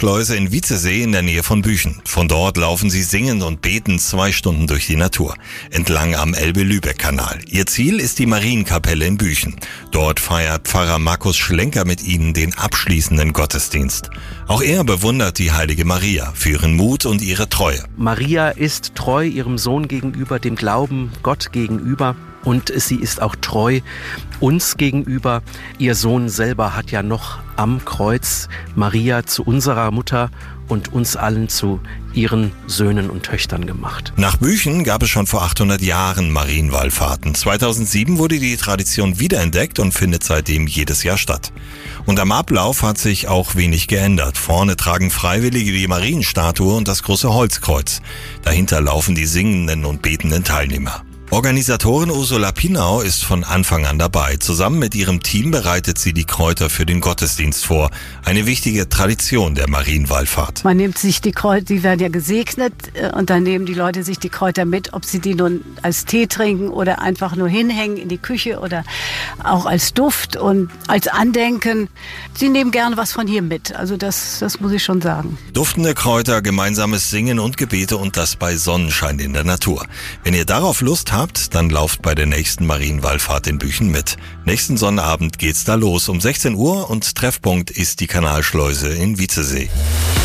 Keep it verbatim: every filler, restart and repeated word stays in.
Kanalschleuse in Wietzesee in der Nähe von Büchen. Von dort laufen sie singend und betend zwei Stunden durch die Natur, entlang am Elbe-Lübeck-Kanal. Ihr Ziel ist die Marienkapelle in Büchen. Dort feiert Pfarrer Markus Schlenker mit ihnen den abschließenden Gottesdienst. Auch er bewundert die heilige Maria für ihren Mut und ihre Treue. Maria ist treu ihrem Sohn gegenüber, dem Glauben Gott gegenüber. Und sie ist auch treu uns gegenüber. Ihr Sohn selber hat ja noch am Kreuz Maria zu unserer Mutter und uns allen zu ihren Söhnen und Töchtern gemacht. Nach Büchen gab es schon vor achthundert Jahren Marienwallfahrten. zweitausendsieben wurde die Tradition wiederentdeckt und findet seitdem jedes Jahr statt. Und am Ablauf hat sich auch wenig geändert. Vorne tragen Freiwillige die Marienstatue und das große Holzkreuz. Dahinter laufen die singenden und betenden Teilnehmer. Organisatorin Ursula Pinau ist von Anfang an dabei. Zusammen mit ihrem Team bereitet sie die Kräuter für den Gottesdienst vor. Eine wichtige Tradition der Marienwallfahrt. Man nimmt sich die Kräuter, die werden ja gesegnet und dann nehmen die Leute sich die Kräuter mit, ob sie die nun als Tee trinken oder einfach nur hinhängen in die Küche oder auch als Duft und als Andenken. Sie nehmen gerne was von hier mit, also das, das muss ich schon sagen. Duftende Kräuter, gemeinsames Singen und Gebete und das bei Sonnenschein in der Natur. Wenn ihr darauf Lust habt, dann lauft bei der nächsten Marienwallfahrt in Büchen mit. Nächsten Sonnabend geht's da los um sechzehn Uhr und Treffpunkt ist die Kanalschleuse in Wietzesee.